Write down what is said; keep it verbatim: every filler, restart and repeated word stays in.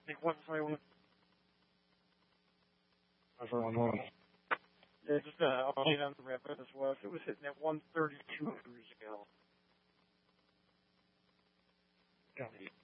think one forty-one. That's what I'm on. Yeah, just uh, update on the Rapid as well. It was hitting at one thirty-two years ago. Got it.